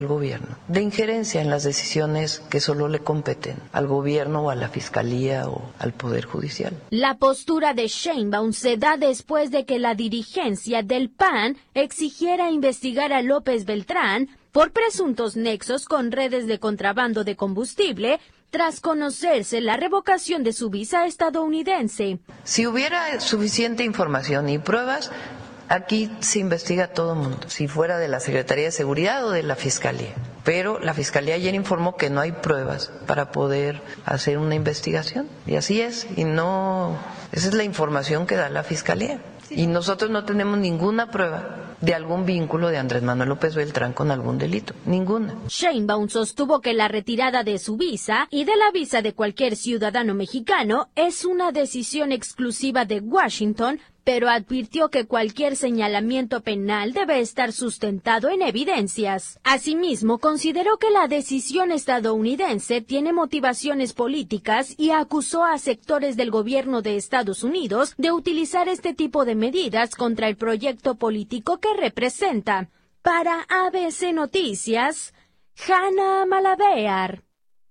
el gobierno, de injerencia en las decisiones que solo le competen al gobierno o a la fiscalía o al Poder Judicial. La postura de Sheinbaum se da después de que la dirigencia del PAN exigiera investigar a López Beltrán por presuntos nexos con redes de contrabando de combustible, tras conocerse la revocación de su visa estadounidense. Si hubiera suficiente información y pruebas, aquí se investiga a todo mundo, si fuera de la Secretaría de Seguridad o de la Fiscalía. Pero la Fiscalía ayer informó que no hay pruebas para poder hacer una investigación. Y así es, esa es la información que da la Fiscalía. Y nosotros no tenemos ninguna prueba de algún vínculo de Andrés Manuel López Beltrán con algún delito, ninguna. Sheinbaum sostuvo que la retirada de su visa y de la visa de cualquier ciudadano mexicano es una decisión exclusiva de Washington, pero advirtió que cualquier señalamiento penal debe estar sustentado en evidencias. Asimismo, consideró que la decisión estadounidense tiene motivaciones políticas y acusó a sectores del gobierno de Estados Unidos de utilizar este tipo de medidas contra el proyecto político que representa. Para ABC Noticias, Hanna Malavéar.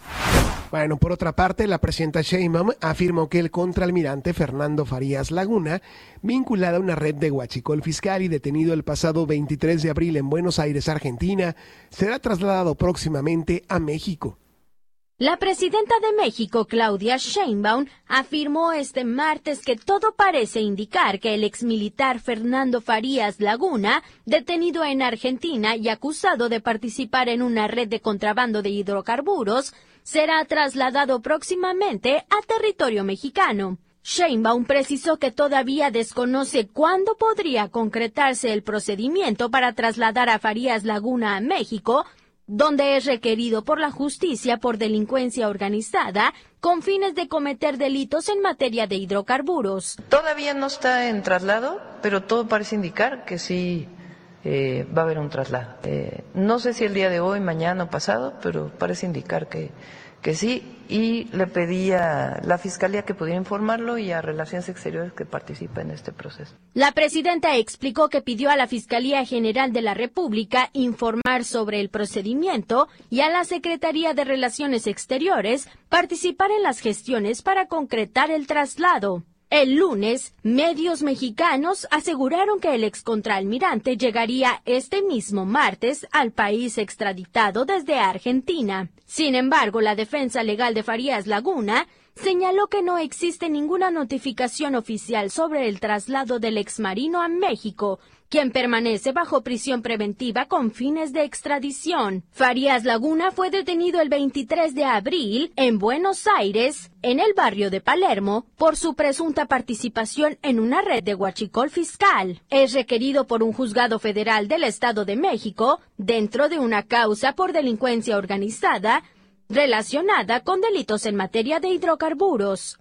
Bueno, por otra parte, la presidenta Sheinbaum afirmó que el contraalmirante Fernando Farías Laguna, vinculado a una red de huachicol fiscal y detenido el pasado 23 de abril en Buenos Aires, Argentina, será trasladado próximamente a México. La presidenta de México, Claudia Sheinbaum, afirmó este martes que todo parece indicar que el exmilitar Fernando Farías Laguna, detenido en Argentina y acusado de participar en una red de contrabando de hidrocarburos, será trasladado próximamente a territorio mexicano. Sheinbaum precisó que todavía desconoce cuándo podría concretarse el procedimiento para trasladar a Farías Laguna a México, donde es requerido por la justicia por delincuencia organizada con fines de cometer delitos en materia de hidrocarburos. Todavía no está en traslado, pero todo parece indicar que sí va a haber un traslado. No sé si el día de hoy, mañana o pasado, pero parece indicar que sí, y le pedí a la Fiscalía que pudiera informarlo y a Relaciones Exteriores que participa en este proceso. La presidenta explicó que pidió a la Fiscalía General de la República informar sobre el procedimiento y a la Secretaría de Relaciones Exteriores participar en las gestiones para concretar el traslado. El lunes, medios mexicanos aseguraron que el excontraalmirante llegaría este mismo martes al país extraditado desde Argentina. Sin embargo, la defensa legal de Farías Laguna señaló que no existe ninguna notificación oficial sobre el traslado del exmarino a México, quien permanece bajo prisión preventiva con fines de extradición. Farías Laguna fue detenido el 23 de abril en Buenos Aires, en el barrio de Palermo, por su presunta participación en una red de huachicol fiscal. Es requerido por un juzgado federal del Estado de México dentro de una causa por delincuencia organizada relacionada con delitos en materia de hidrocarburos.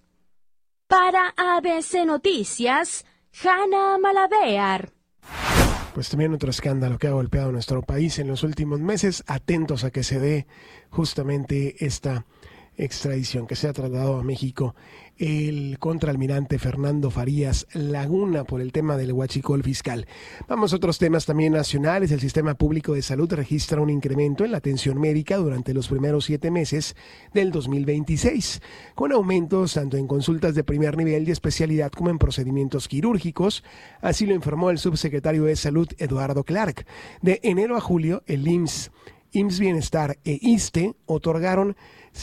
Para ABC Noticias, Hanna Malavéar. Pues también otro escándalo que ha golpeado nuestro país en los últimos meses, atentos a que se dé justamente esta extradición, que sea trasladado a México el contraalmirante Fernando Farías Laguna por el tema del huachicol fiscal. Vamos a otros temas también nacionales. El Sistema Público de Salud registra un incremento en la atención médica durante los primeros 7 meses del 2026, con aumentos tanto en consultas de primer nivel y especialidad como en procedimientos quirúrgicos. Así lo informó el subsecretario de Salud, Eduardo Clark. De enero a julio, el IMSS Bienestar e ISSSTE otorgaron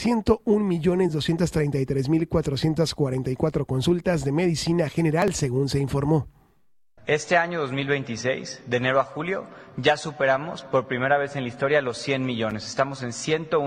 101.233.444 consultas de medicina general, según se informó. Este año 2026, de enero a julio, ya superamos por primera vez en la historia los 100 millones. Estamos en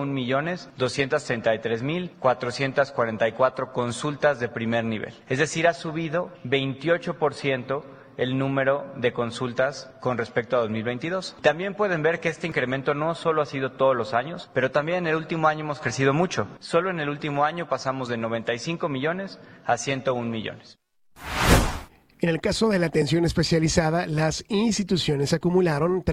101.233.444 consultas de primer nivel. Es decir, ha subido 28% el número de consultas con respecto a 2022. También pueden ver que este incremento no solo ha sido todos los años, pero también en el último año hemos crecido mucho. Solo en el último año pasamos de 95 millones a 101 millones. En el caso de la atención especializada, las instituciones acumularon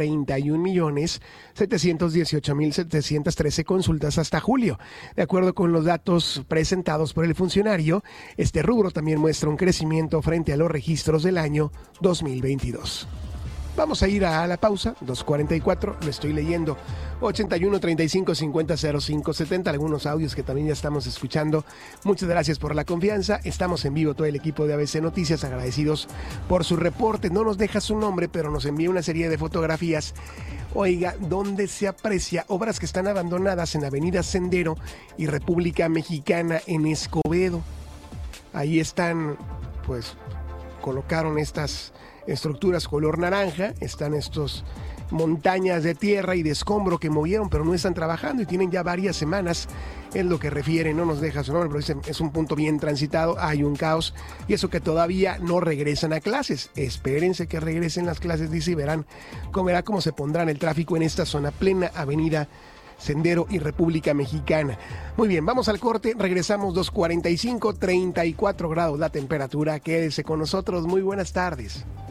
31.718.713 consultas hasta julio. De acuerdo con los datos presentados por el funcionario, este rubro también muestra un crecimiento frente a los registros del año 2022. Vamos a ir a la pausa, 2:44, lo estoy leyendo, 81 35 50 05 70, algunos audios que también ya estamos escuchando. Muchas gracias por la confianza, estamos en vivo todo el equipo de ABC Noticias, agradecidos por su reporte. No nos deja su nombre, pero nos envía una serie de fotografías, oiga, donde se aprecia obras que están abandonadas en Avenida Sendero y República Mexicana en Escobedo. Ahí están, pues, colocaron estas estructuras color naranja, están estos montañas de tierra y de escombro que movieron, pero no están trabajando y tienen ya varias semanas, es lo que refiere, no nos deja su nombre, pero dicen, es un punto bien transitado, hay un caos, y eso que todavía no regresan a clases. Espérense que regresen las clases, dice, y verán cómo se pondrán el tráfico en esta zona, plena Avenida Sendero y República Mexicana. Muy bien, vamos al corte, regresamos 2:45, 34 grados la temperatura, quédese con nosotros, muy buenas tardes.